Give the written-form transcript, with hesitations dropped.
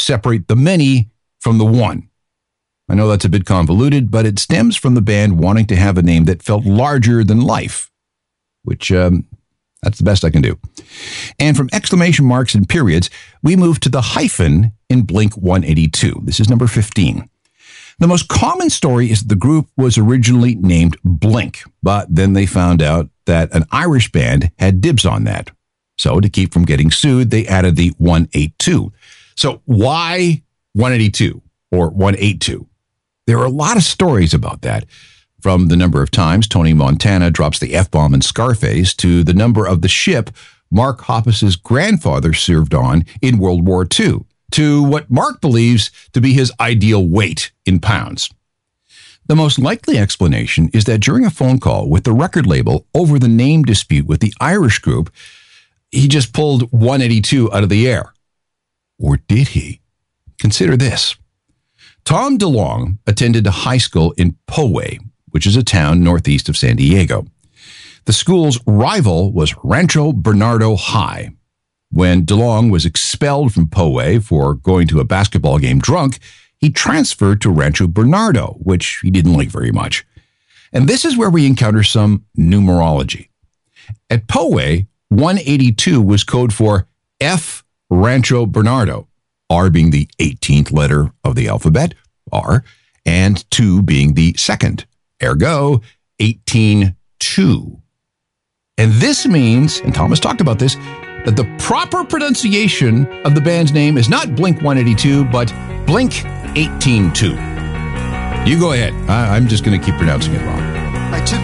separate the many from the one. I know that's a bit convoluted, but it stems from the band wanting to have a name that felt larger than life, which that's the best I can do. And from exclamation marks and periods, we move to the hyphen in Blink-182. This is number 15. The most common story is that the group was originally named Blink, but then they found out that an Irish band had dibs on that. So to keep from getting sued, they added the 182. So why 182 or 182? There are a lot of stories about that, from the number of times Tony Montana drops the F-bomb in Scarface to the number of the ship Mark Hoppus's grandfather served on in World War II, to what Mark believes to be his ideal weight in pounds. The most likely explanation is that during a phone call with the record label over the name dispute with the Irish group, he just pulled 182 out of the air. Or did he? Consider this. Tom DeLonge attended a high school in Poway, which is a town northeast of San Diego. The school's rival was Rancho Bernardo High. When DeLonge was expelled from Poway for going to a basketball game drunk, he transferred to Rancho Bernardo, which he didn't like very much. And this is where we encounter some numerology. At Poway, 182 was code for F Rancho Bernardo, R being the 18th letter of the alphabet, R, and 2 being the second, ergo 18-2. And this means, and Thomas talked about this, that the proper pronunciation of the band's name is not Blink-182, but Blink-18-2. You go ahead. I'm just going to keep pronouncing it wrong. I took